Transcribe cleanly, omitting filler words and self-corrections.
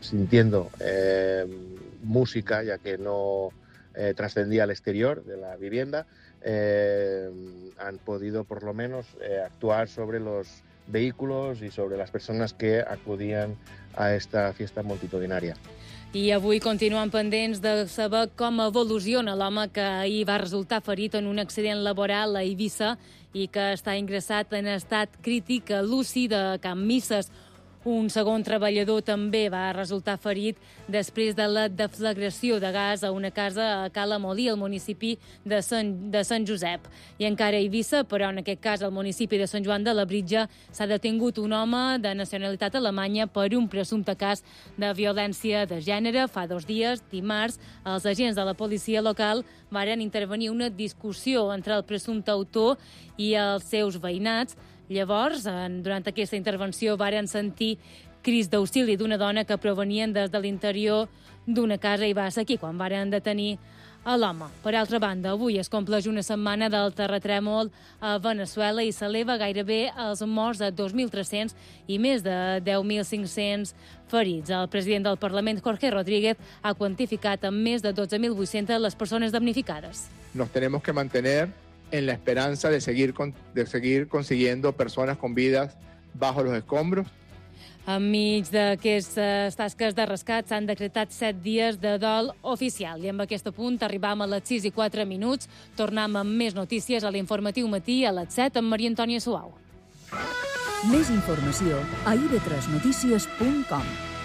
sintiendo música, ya que no trascendía al exterior de la vivienda, han podido por lo menos actuar sobre los vehículos y sobre las personas que acudían a esta fiesta multitudinaria. I avui continuen pendents de saber com evoluciona l'home que ahir va resultar ferit en un accident laboral a Eivissa i que està ingressat en estat crític a l'UCI de Can Misses. Un segon treballador també va resultar ferit després de la deflagració de gas a una casa a Cala Molí, al municipi de Sant Josep. I encara a Eivissa, però en aquest cas al municipi de Sant Joan de Labritja, s'ha detingut un home de nacionalitat alemanya per un presumpte cas de violència de gènere. Fa 2 dies, dimarts, els agents de la policia local varen intervenir una discussió entre el presumpte autor i els seus veïnats. Llavors, durant aquesta intervenció, varen sentir crits d'auxili d'una dona que provenien des de l'interior d'una casa i va ser aquí quan varen detenir a l'home. Per altra banda, avui es compleix una setmana del terratrèmol a Veneçuela i s'eleva gairebé els morts a 2.300 i més de 10.500 ferits. El president del Parlament, Jorge Rodríguez, ha quantificat en més de 12.800 les persones damnificades. Nos tenemos que mantener en la esperanza de seguir consiguiendo personas con vidas bajo los escombros. Enmig d'aquestes tasques de rescat s'han decretat 7 dies de dol oficial. I amb aquest punt arribam a les 6:04. Tornem amb més notícies a l'informatiu matí a les 7 amb Maria Antònia Suau. Més informació a ib3notícies.com.